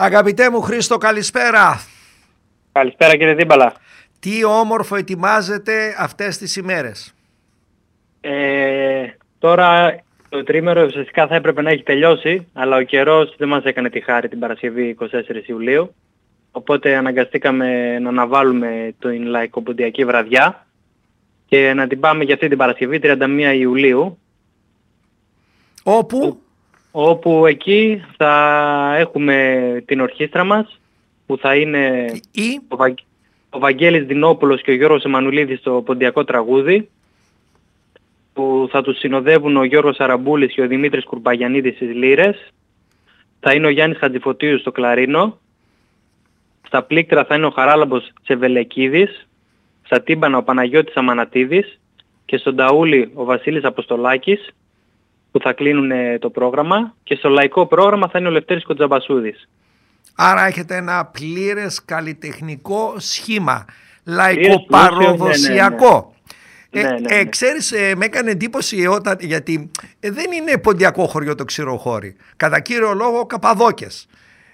Αγαπητέ μου Χρήστο, καλησπέρα. Καλησπέρα κύριε Δίμπαλα. Τι όμορφο ετοιμάζετε αυτές τις ημέρες? Τώρα το τρίμερο ουσιαστικά θα έπρεπε να έχει τελειώσει, αλλά ο καιρός δεν μας έκανε τη χάρη την Παρασκευή 24 Ιουλίου. Οπότε αναγκαστήκαμε να αναβάλουμε την λαϊκοποντιακή βραδιά και να την πάμε για αυτή την Παρασκευή 31 Ιουλίου. Όπου εκεί θα έχουμε την ορχήστρα μας που θα είναι ο Βαγγέλης Δινόπουλος και ο Γιώργος Εμμανουλίδης στο ποντιακό τραγούδι, που θα τους συνοδεύουν ο Γιώργος Αραμπούλης και ο Δημήτρης Κουρμπαγιαννίδης στις λύρες. Θα είναι ο Γιάννης Χατζηφωτίου στο κλαρίνο. Στα πλήκτρα θα είναι ο Χαράλαμπος Τσεβελεκίδης. Στα τύμπανα ο Παναγιώτης Αμανατίδης. Και στον ταούλι ο Βασίλης Αποστολάκης, που θα κλείνουν το πρόγραμμα. Και στο λαϊκό πρόγραμμα θα είναι ο Λευτέρης Κοντζαμπασούδης. Άρα έχετε ένα πλήρες καλλιτεχνικό σχήμα, λαϊκοπαροδοσιακό. Ναι. Ξέρεις, με έκανε εντύπωση γιατί δεν είναι ποντιακό χωριό το Ξηροχώρι. Κατά κύριο λόγο Καπαδόκες.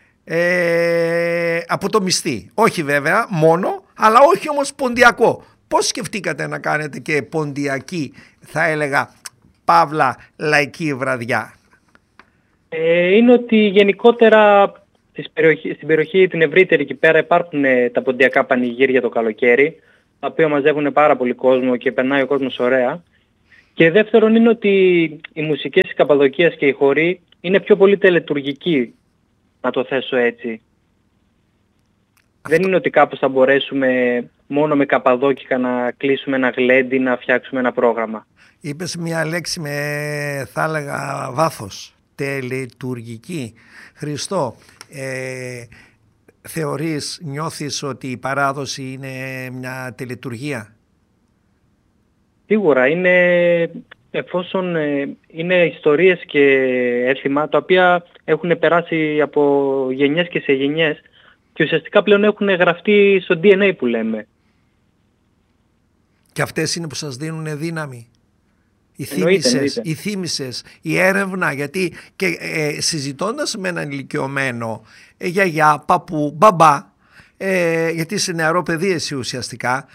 Από το Μυστή. Όχι βέβαια μόνο, αλλά όχι όμως ποντιακό. Πώς σκεφτήκατε να κάνετε και ποντιακή, θα έλεγα, παύλα λαϊκή βραδιά? Είναι ότι γενικότερα στην περιοχή την ευρύτερη εκεί πέρα υπάρχουν τα ποντιακά πανηγύρια το καλοκαίρι, τα οποία μαζεύουν πάρα πολύ κόσμο και περνάει ο κόσμος ωραία. Και δεύτερον είναι ότι οι μουσικές της Καπαδοκίας και οι χοροί είναι πιο πολύ τελετουργικοί, να το θέσω έτσι. Δεν είναι ότι κάπως θα μπορέσουμε μόνο με καπαδόκικα να κλείσουμε ένα γλέντι, να φτιάξουμε ένα πρόγραμμα. Είπες μια λέξη με, θα έλεγα, βάθος. Τελετουργική. Χριστό, νιώθεις ότι η παράδοση είναι μια τελετουργία? Σίγουρα είναι, εφόσον είναι ιστορίες και έθιμα τα οποία έχουν περάσει από γενιές και σε γενιές και ουσιαστικά πλέον έχουν γραφτεί στο DNA που λέμε. Και αυτές είναι που σας δίνουν δύναμη? Οι θύμησες, η έρευνα, γιατί και συζητώντας με έναν ηλικιωμένο, γιαγιά, παππού, μπαμπά, γιατί είσαι νεαρό παιδί εσύ ουσιαστικά,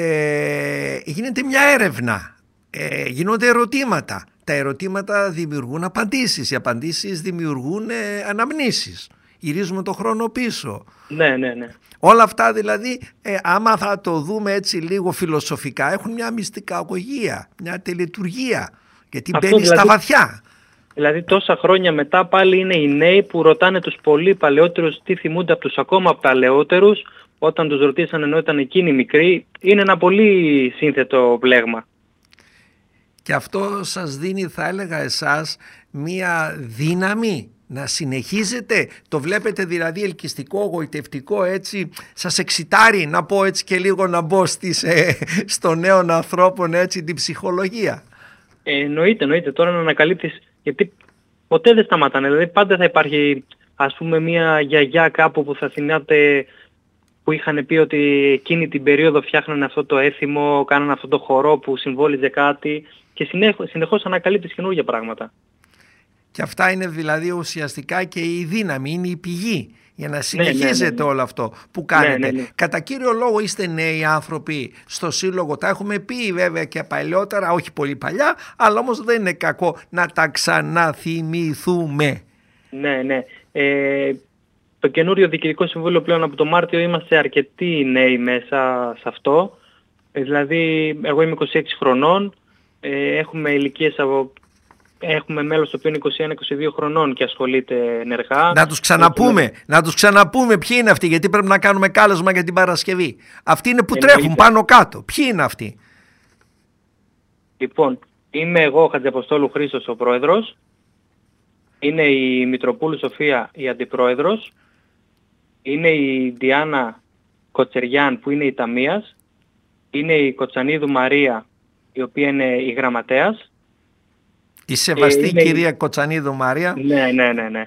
γίνεται μια έρευνα, γίνονται ερωτήματα. Τα ερωτήματα δημιουργούν απαντήσεις, οι απαντήσεις δημιουργούν αναμνήσεις. Γυρίζουμε το χρόνο πίσω. Ναι. Όλα αυτά δηλαδή, άμα θα το δούμε έτσι λίγο φιλοσοφικά, έχουν μια μυστικαγωγία, μια τελετουργία, γιατί μπαίνει δηλαδή, στα βαθιά. Δηλαδή τόσα χρόνια μετά πάλι είναι οι νέοι που ρωτάνε τους πολύ παλαιότερους τι θυμούνται από τους ακόμα παλαιότερους, όταν τους ρωτήσαν ενώ ήταν εκείνοι μικροί. Είναι ένα πολύ σύνθετο πλέγμα. Και αυτό σας δίνει, θα έλεγα εσάς, μια δύναμη να συνεχίζετε? Το βλέπετε δηλαδή ελκυστικό, γοητευτικό, έτσι σας εξητάρει, να πω έτσι και λίγο να μπω στο νέων ανθρώπων έτσι την ψυχολογία? Εννοείται τώρα να ανακαλύπτεις, γιατί ποτέ δεν σταματάνε, δηλαδή πάντα θα υπάρχει ας πούμε μια γιαγιά κάπου που θα θυμάται που είχαν πει ότι εκείνη την περίοδο φτιάχνανε αυτό το έθιμο, κάνανε αυτό το χορό που συμβόλιζε κάτι και συνεχώς ανακαλύπτεις καινούργια πράγματα. Και αυτά είναι δηλαδή ουσιαστικά και η δύναμη, είναι η πηγή για να συνεχίζετε όλο αυτό που κάνετε. Ναι. Κατά κύριο λόγο είστε νέοι άνθρωποι στο σύλλογο, τα έχουμε πει βέβαια και παλιότερα, όχι πολύ παλιά, αλλά όμως δεν είναι κακό να τα ξαναθυμηθούμε. Ναι. Το καινούριο Διοικητικό Συμβούλιο πλέον από το Μάρτιο είμαστε αρκετοί νέοι μέσα σε αυτό. Δηλαδή εγώ είμαι 26 χρονών, έχουμε ηλικίες από... Έχουμε μέλος το οποίο είναι 21-22 χρονών και ασχολείται ενεργά. Να τους ξαναπούμε ποιοι είναι αυτοί, γιατί πρέπει να κάνουμε κάλεσμα για την Παρασκευή. Αυτοί είναι που τρέχουν πάνω κάτω. Ποιοι είναι αυτοί? Λοιπόν, είμαι εγώ Χατζηαποστόλου Χρήστος ο πρόεδρος. Είναι η Μητροπούλου Σοφία η αντιπρόεδρος. Είναι η Διάννα Κοτσεριάν που είναι η ταμείας. Είναι η Κοτσανίδου Μαρία η οποία είναι η γραμματέας. Η σεβαστή κυρία Κοτσανίδου Μαρία. Ναι.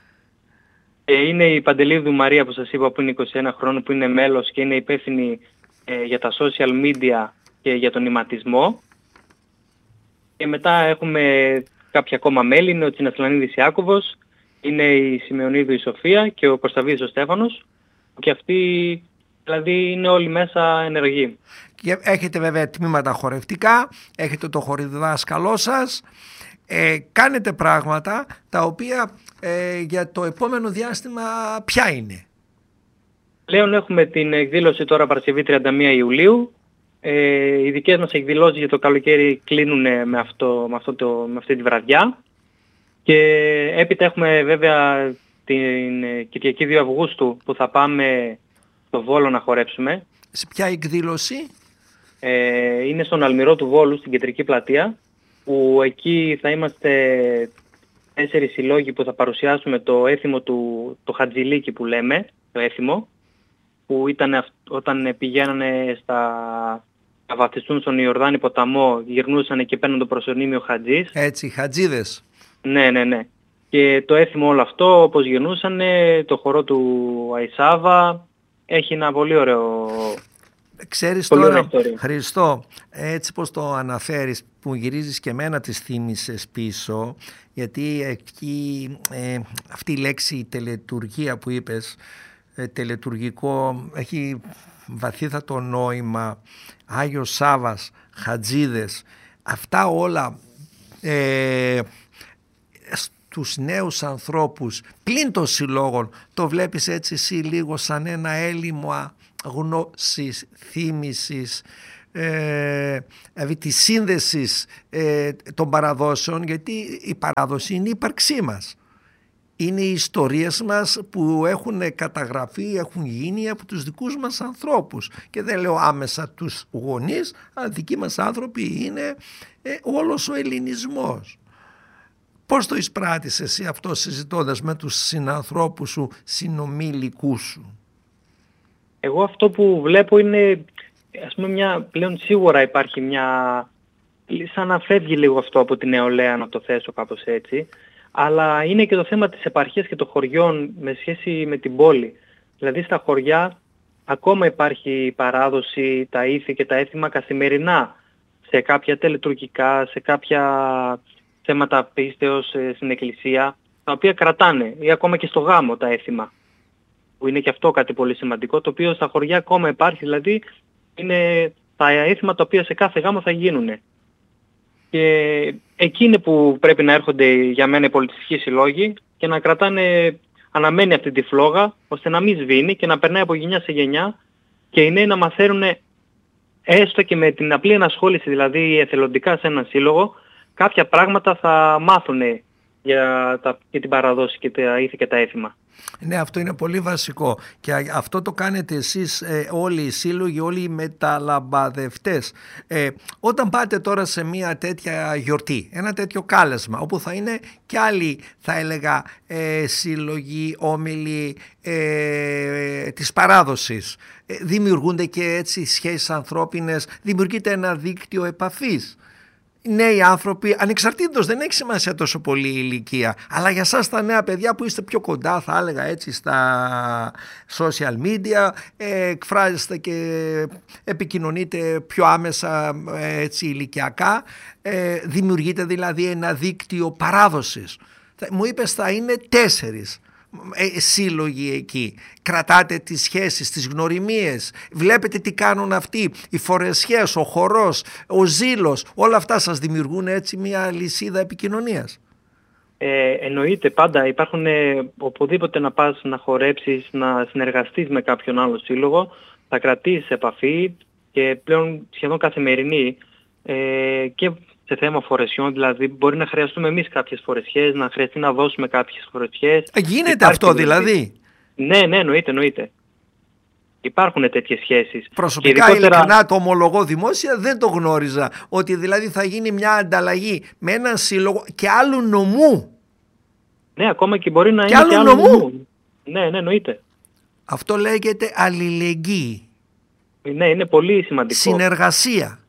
Είναι η Παντελίδου Μαρία που σας είπα που είναι 21 χρόνων, που είναι μέλος και είναι υπεύθυνη για τα social media και για τον ηματισμό. Και μετά έχουμε κάποια ακόμα μέλη, είναι ο Τσινασλανίδης Ιάκωβος, Είναι η Σημεωνίδου η Σοφία και ο Κωνσταντίδης ο Στέφανος, και αυτοί δηλαδή είναι όλοι μέσα ενεργοί. Και έχετε βέβαια τμήματα χορευτικά, έχετε το χορηδάσκαλό σας, κάνετε πράγματα τα οποία για το επόμενο διάστημα ποια είναι? Πλέον έχουμε την εκδήλωση τώρα Παρασκευή 31 Ιουλίου. Οι δικές μας εκδηλώσεις για το καλοκαίρι κλείνουν με αυτή τη βραδιά. Και έπειτα έχουμε βέβαια την Κυριακή 2 Αυγούστου που θα πάμε στο Βόλο να χορέψουμε. Σε ποια εκδήλωση? Είναι στον Αλμυρό του Βόλου, στην κεντρική πλατεία, που εκεί θα είμαστε 4 συλλόγοι που θα παρουσιάσουμε το έθιμο το Χατζηλίκι που λέμε, το έθιμο, που ήταν όταν πηγαίνανε να βαπτιστούν στον Ιορδάνη ποταμό, γυρνούσαν και παίρνουν το προσωνύμιο Χατζής. Έτσι, Χατζίδες. Ναι. Και το έθιμο όλο αυτό, όπως γυρνούσαν, το χορό του Αϊσάβα, έχει ένα πολύ ωραίο... Ξέρεις τώρα, Χριστό, έτσι πως το αναφέρεις, που γυρίζεις και εμένα τις θύμισες πίσω, γιατί εκεί αυτή η λέξη τελετουργία που είπες, τελετουργικό, έχει βαθύτατο νόημα, Άγιος Σάββας, Χατζίδες, αυτά όλα στους νέους ανθρώπους πλην των συλλόγων το βλέπεις έτσι εσύ λίγο σαν ένα έλλειμμα γνώσης, θύμησης, δηλαδή της σύνδεσης των παραδόσεων, γιατί η παράδοση είναι η ύπαρξή μας. Είναι οι ιστορίες μας που έχουν καταγραφεί, έχουν γίνει από τους δικούς μας ανθρώπους. Και δεν λέω άμεσα τους γονείς, αλλά δικοί μας άνθρωποι είναι όλος ο ελληνισμός. Πώς το εισπράττεις εσύ αυτό συζητώντας με τους συνανθρώπους σου, συνομήλικούς σου? Εγώ αυτό που βλέπω είναι, ας πούμε, πλέον σίγουρα υπάρχει σαν να φεύγει λίγο αυτό από την νεολαία, να το θέσω κάπως έτσι, αλλά είναι και το θέμα της επαρχίας και των χωριών με σχέση με την πόλη. Δηλαδή στα χωριά ακόμα υπάρχει η παράδοση, τα ήθη και τα έθιμα καθημερινά, σε κάποια τελετουργικά, σε κάποια θέματα πίστεως στην εκκλησία, τα οποία κρατάνε, ή ακόμα και στο γάμο τα έθιμα, που είναι και αυτό κάτι πολύ σημαντικό, το οποίο στα χωριά ακόμα υπάρχει, δηλαδή είναι τα έθιμα τα οποία σε κάθε γάμο θα γίνουν. Και εκεί είναι που πρέπει να έρχονται για μένα οι πολιτιστικοί συλλόγοι και να κρατάνε αναμένη αυτή τη φλόγα, ώστε να μην σβήνει και να περνάει από γενιά σε γενιά και οι νέοι να μαθαίνουν έστω και με την απλή ενασχόληση, δηλαδή εθελοντικά σε έναν σύλλογο, κάποια πράγματα θα μάθουν για την παραδόση και τα ήθη και τα έθιμα. Ναι, αυτό είναι πολύ βασικό και αυτό το κάνετε εσείς όλοι οι σύλλογοι, όλοι οι μεταλαμπαδευτές. Όταν πάτε τώρα σε μια τέτοια γιορτή, ένα τέτοιο κάλεσμα, όπου θα είναι και άλλοι, θα έλεγα, σύλλογοι, όμιλοι της παράδοσης, δημιουργούνται και έτσι σχέσεις ανθρώπινες, δημιουργείται ένα δίκτυο επαφής. Νέοι άνθρωποι, ανεξαρτήτως, δεν έχει σημασία τόσο πολύ η ηλικία, αλλά για σας τα νέα παιδιά που είστε πιο κοντά, θα έλεγα έτσι, στα social media, εκφράζεστε και επικοινωνείτε πιο άμεσα έτσι ηλικιακά, δημιουργείτε δηλαδή ένα δίκτυο παράδοσης. Μου είπες θα είναι 4 σύλλογοι εκεί. Κρατάτε τις σχέσεις, τις γνωριμίες, βλέπετε τι κάνουν αυτοί, οι φορεσιές, ο χορός, ο ζήλος, όλα αυτά σας δημιουργούν έτσι μια λυσίδα επικοινωνίας? Εννοείται, πάντα υπάρχουν, οπουδήποτε να πας να χορέψεις, να συνεργαστείς με κάποιον άλλο σύλλογο, θα κρατήσεις επαφή και πλέον σχεδόν καθημερινή, και σε θέμα φορεσιών, δηλαδή μπορεί να χρειαστούμε εμείς κάποιες φορεσιές, να χρειαστεί να δώσουμε κάποιες φορεσιές. Γίνεται υπάρχει αυτό δηλαδή? Ναι, εννοείται. Υπάρχουν τέτοιες σχέσεις. Προσωπικά ειλικρινά το ομολογώ δημόσια, δεν το γνώριζα, ότι δηλαδή θα γίνει μια ανταλλαγή με έναν σύλλογο και άλλου νομού. Ναι, ακόμα και μπορεί να και είναι άλλου και άλλου νομού. Ναι, εννοείται. Αυτό λέγεται αλληλεγγύη. Ναι, είναι πολύ σημαντικό. Συνεργασία.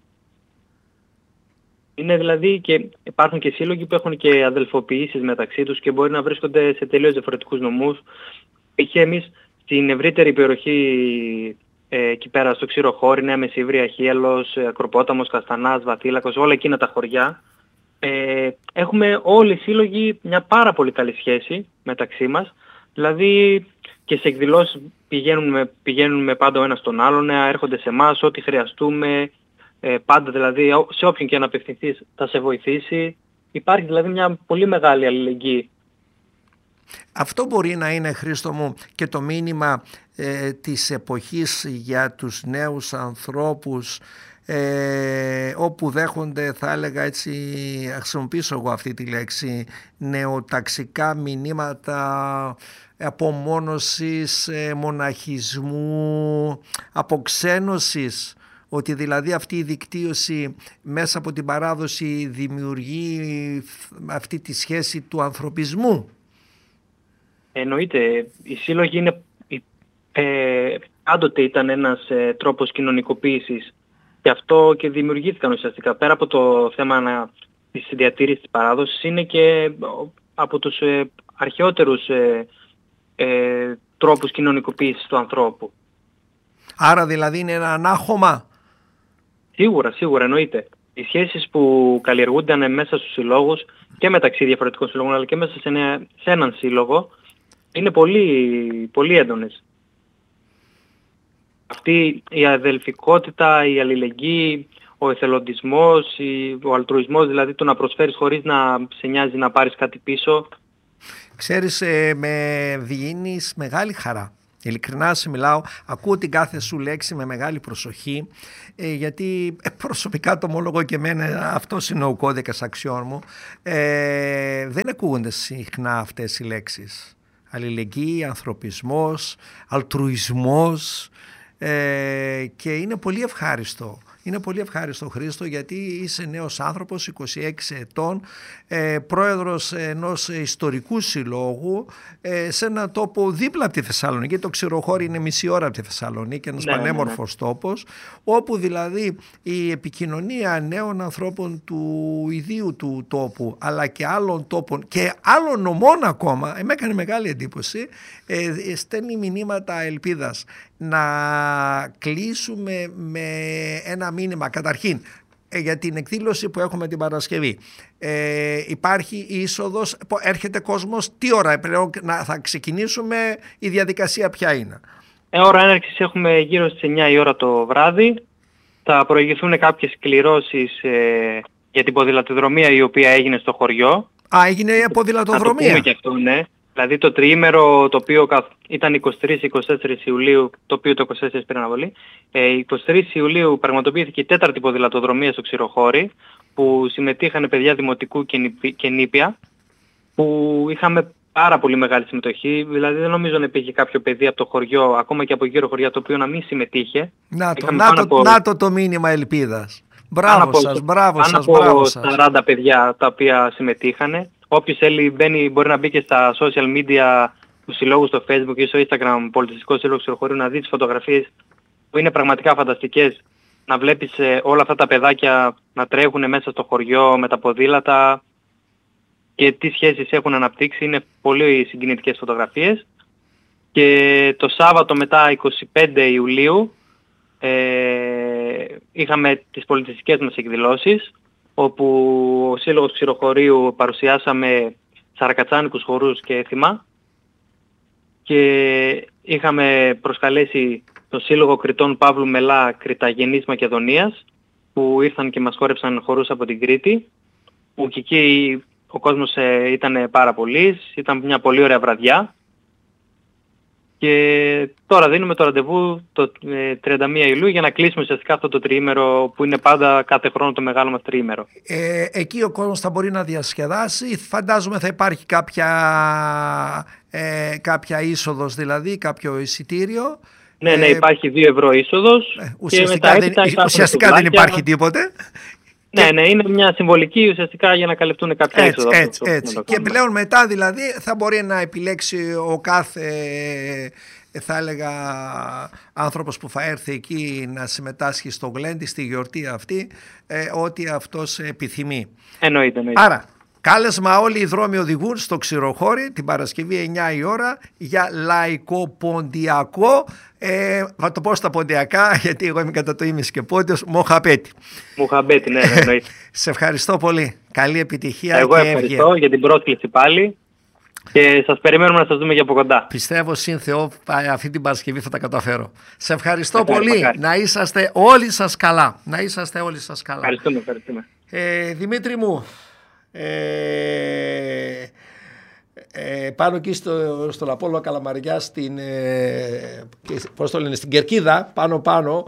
Είναι δηλαδή και υπάρχουν και σύλλογοι που έχουν και αδελφοποιήσεις μεταξύ τους και μπορεί να βρίσκονται σε τελείως διαφορετικούς νομούς. Είχε εμείς στην ευρύτερη περιοχή εκεί πέρα στο Ξηροχώρι, Νέα Μεσίβρια, Χίαλος, Ακροπόταμος, Καστανάς, Βαθύλακος, όλα εκείνα τα χωριά, έχουμε όλοι οι σύλλογοι μια πάρα πολύ καλή σχέση μεταξύ μας. Δηλαδή και σε εκδηλώσεις πηγαίνουμε πάντα ο ένας τον άλλον, έρχονται σε εμάς, ό,τι χρειαστούμε, πάντα δηλαδή σε όποιον και αν απευθυνθείς θα σε βοηθήσει. Υπάρχει δηλαδή μια πολύ μεγάλη αλληλεγγύη. Αυτό μπορεί να είναι, Χρήστο μου, και το μήνυμα της εποχής για τους νέους ανθρώπους, όπου δέχονται, θα έλεγα έτσι, χρησιμοποιήσω εγώ αυτή τη λέξη, νεοταξικά μηνύματα απομόνωσης, μοναχισμού, αποξένωσης, ότι δηλαδή αυτή η δικτύωση μέσα από την παράδοση δημιουργεί αυτή τη σχέση του ανθρωπισμού. Εννοείται, οι σύλλογοι πάντοτε ήταν ένας τρόπος κοινωνικοποίησης, και αυτό και δημιουργήθηκαν ουσιαστικά. Πέρα από το θέμα της διατήρησης της παράδοσης, είναι και από τους αρχαιότερους τρόπους κοινωνικοποίησης του ανθρώπου. Άρα δηλαδή είναι ένα ανάχωμα. Σίγουρα εννοείται. Οι σχέσεις που καλλιεργούνταν μέσα στους συλλόγους και μεταξύ διαφορετικών συλλόγων, αλλά και μέσα σε έναν σύλλογο, είναι πολύ, πολύ έντονες. Αυτή η αδελφικότητα, η αλληλεγγύη, ο εθελοντισμός, ο αλτρουισμός, δηλαδή το να προσφέρεις χωρίς να σε νοιάζει να πάρεις κάτι πίσω. Ξέρεις, με δίνεις μεγάλη χαρά. Ειλικρινά σου μιλάω, ακούω την κάθε σου λέξη με μεγάλη προσοχή, γιατί προσωπικά το ομολογώ και εμένα, αυτός είναι ο κώδικας αξιών μου. Δεν ακούγονται συχνά αυτές οι λέξεις. Αλληλεγγύη, ανθρωπισμός, αλτρουισμός, και είναι πολύ ευχάριστο. Είναι πολύ ευχάριστο, Χρήστο, γιατί είσαι νέος άνθρωπος, 26 ετών, πρόεδρος ενός ιστορικού συλλόγου σε έναν τόπο δίπλα από τη Θεσσαλονίκη. Το Ξηροχώρι είναι μισή ώρα από τη Θεσσαλονίκη, ένας πανέμορφος τόπος, όπου δηλαδή η επικοινωνία νέων ανθρώπων του ιδίου του τόπου, αλλά και άλλων τόπων και άλλων νομών ακόμα, με έκανε μεγάλη εντύπωση, στέλνει μηνύματα ελπίδας. Να κλείσουμε με ένα μήνυμα. Καταρχήν, για την εκδήλωση που έχουμε την Παρασκευή, υπάρχει είσοδος, έρχεται κόσμος, τι ώρα πλέον θα ξεκινήσουμε, η διαδικασία ποια είναι? Ώρα έναρξης έχουμε γύρω στις 9 η ώρα το βράδυ. Θα προηγηθούν κάποιες κληρώσεις για την ποδηλατοδρομία η οποία έγινε στο χωριό. Έγινε η ποδηλατοδρομία. Να το πούμε και αυτό, ναι. Δηλαδή το τριήμερο, το οποίο ήταν 23-24 Ιουλίου, το οποίο το 24 πήρε αναβολή, 23 Ιουλίου πραγματοποιήθηκε η τέταρτη ποδηλατοδρομία στο Ξηροχώρι, που συμμετείχαν παιδιά δημοτικού και νήπια, που είχαμε πάρα πολύ μεγάλη συμμετοχή. Δηλαδή δεν νομίζω να υπήρχε κάποιο παιδί από το χωριό, ακόμα και από γύρω χωριά, το οποίο να μην συμμετείχε. Να το μήνυμα ελπίδας. Μπράβο σας. 40 παιδιά τα οποία συμμετείχαν. Όποιος θέλει μπορεί να μπει και στα social media του συλλόγου, στο Facebook ή στο Instagram, Πολιτιστικό Σύλλογο Ξηροχωρίου, να δει τις φωτογραφίες που είναι πραγματικά φανταστικές. Να βλέπεις όλα αυτά τα παιδάκια να τρέχουν μέσα στο χωριό με τα ποδήλατα και τι σχέσεις έχουν αναπτύξει. Είναι πολύ συγκινητικές φωτογραφίες. Και το Σάββατο μετά, 25 Ιουλίου, είχαμε τις πολιτιστικές μας εκδηλώσεις, όπου ο Σύλλογος Ξηροχωρίου παρουσιάσαμε σαρακατσάνικους χορούς και έθιμα, και είχαμε προσκαλέσει το Σύλλογο Κρητών Παύλου Μελά Κρηταγενής Μακεδονίας, που ήρθαν και μας χόρεψαν χορούς από την Κρήτη, που και εκεί ο κόσμος ήταν πάρα πολύς, ήταν μια πολύ ωραία βραδιά. Και τώρα δίνουμε το ραντεβού το 31 Ιουλίου για να κλείσουμε ουσιαστικά αυτό το τριήμερο, που είναι πάντα κάθε χρόνο το μεγάλο μας τριήμερο. Εκεί ο κόσμος θα μπορεί να διασκεδάσει. Φαντάζομαι θα υπάρχει κάποια είσοδος, δηλαδή, κάποιο εισιτήριο. Ναι, υπάρχει 2 ευρώ είσοδος. Ουσιαστικά δεν υπάρχει τίποτε. Ναι, είναι μια συμβολική ουσιαστικά για να καλυφθούν κάποια είσοδο. Έτσι. Και πλέον μετά δηλαδή θα μπορεί να επιλέξει ο κάθε, θα έλεγα, άνθρωπος που θα έρθει εκεί να συμμετάσχει στο γλέντι, στη γιορτή αυτή, ό,τι αυτός επιθυμεί. Εννοείται. Άρα Κάλεσμα, όλοι οι δρόμοι οδηγούν στο Ξηροχώρι την Παρασκευή 9 η ώρα για λαϊκό ποντιακό. Θα το πω στα ποντιακά, γιατί εγώ είμαι κατά το ίμιση και πόντιος, Μοχαπέτη. Μοχαπέτη, ναι, εννοείται. Σε ευχαριστώ πολύ. Καλή επιτυχία. Εγώ ευχαριστώ για την πρόσκληση πάλι. Και σας περιμένουμε να σας δούμε και από κοντά. Πιστεύω συν Θεό αυτή την Παρασκευή θα τα καταφέρω. Σε ευχαριστώ πολύ. Να είσαστε όλοι σας καλά. Να είσαστε όλοι σας καλά. Ευχαριστούμε. Δημήτρη μου, πάνω εκεί στον Απόλλωνα Καλαμαριά στην Κερκίδα, πάνω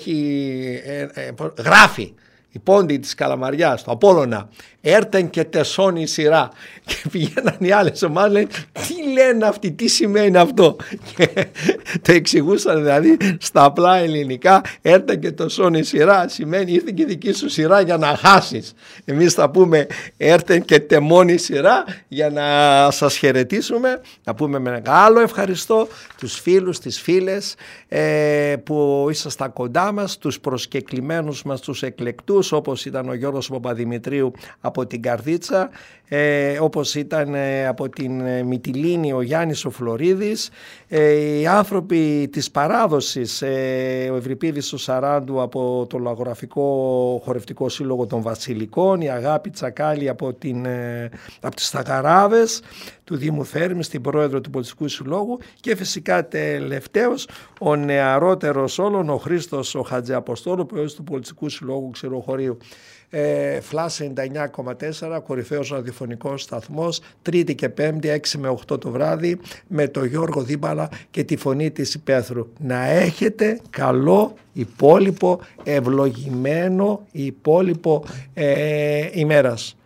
γράφει η πόντη της Καλαμαριάς, το Απόλλωνα, έρτεν και τεσσώνει η σειρά. Και πηγαίναν οι άλλες ομάδες, λένε, τι λένε αυτοί, τι σημαίνει αυτό. Και το εξηγούσαν δηλαδή στα απλά ελληνικά, έρτεν και τεσσώνει η σειρά, σημαίνει ήρθε και η δική σου σειρά για να χάσεις. Εμείς θα πούμε έρτεν και τεμώνει η σειρά για να σας χαιρετήσουμε, να πούμε με μεγάλο ευχαριστώ τους φίλους, τις φίλες που ήσασταν κοντά μας, τους προσκεκλημένους μας, τους εκλεκτούς, όπως ήταν ο Γιώργος Παπαδημητρίου από την Καρδίτσα, όπως ήταν από την Μυτιλήνη ο Γιάννης ο Φλωρίδης, οι άνθρωποι της παράδοσης, ο Ευρυπίδης ο Σαράντου από το Λαγογραφικό Χορευτικό Σύλλογο των Βασιλικών, η Αγάπη Τσακάλη από τις Σταγαράβες του Δήμου Θέρμης, την πρόεδρο του Πολιτιστικού Συλλόγου, και φυσικά τελευταίος ο νεαρότερος όλων, ο Χρήστος ο Χατζηαποστόλου, πρόεδρος του Πολιτιστικού Συλλόγου Ξηροχωρίου. Φλάς 99,4, κορυφαίος ραδιοφωνικός σταθμός, Τρίτη και Πέμπτη 6 με 8 το βράδυ, με το Γιώργο Δίμπαλα και τη φωνή της Υπαίθρου. Να έχετε καλό υπόλοιπο, ευλογημένο υπόλοιπο ημέρας.